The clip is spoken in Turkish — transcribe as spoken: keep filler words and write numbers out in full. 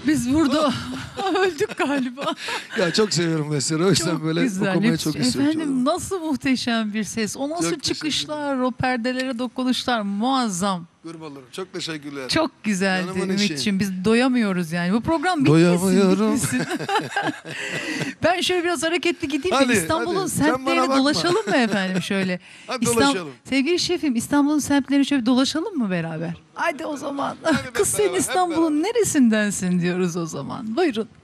Biz burada öldük galiba. Ya çok seviyorum mesleği. O yüzden Çok böyle güzel. okumayı çok istiyorum. Efendim nasıl muhteşem bir ses. O nasıl Çok çıkışlar, o perdelere dokunuşlar muazzam. Kurban olurum. Çok teşekkürler. Çok güzeldi Canımın Ümit'ciğim. işi. Biz doyamıyoruz yani. Bu program bitmesin. Doyamıyorum. bitmesin. Ben şöyle biraz hareketli gideyim Hadi, de İstanbul'un hadi. Sen bana semtlerini bakma. dolaşalım mı efendim şöyle? Hadi İstan- dolaşalım. Sevgili şefim İstanbul'un semtlerini şöyle dolaşalım mı beraber? Haydi o zaman. Hadi Kız beraber, sen hep İstanbul'un neresindensin diyoruz o zaman. Buyurun.